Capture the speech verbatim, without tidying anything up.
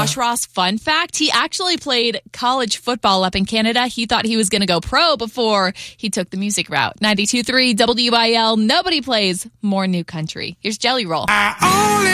Josh Ross, fun fact, he actually played college football up in Canada. He thought he was going to go pro before he took the music route. ninety-two point three W I L, nobody plays more new country. Here's Jelly Roll. I only